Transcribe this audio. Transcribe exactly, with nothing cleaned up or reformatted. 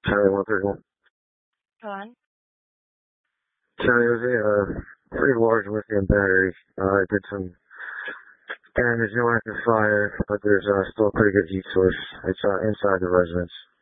Charlie one thirty-one. Go on. Charlie, it was a uh, pretty large lithium battery. Uh, it did some damage, no active fire, but there's uh, still a pretty good heat source. It's uh, inside the residence.